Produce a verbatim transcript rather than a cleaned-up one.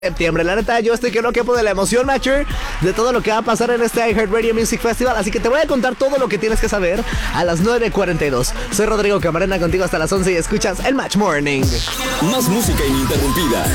Septiembre. La neta, yo estoy que no quepo de la emoción, Matcher, de todo lo que va a pasar en este iHeartRadio Music Festival. Así que te voy a contar todo lo que tienes que saber a las nueve cuarenta y dos. Soy Rodrigo Camarena, contigo hasta las once y escuchas el Match Morning. Más música ininterrumpida.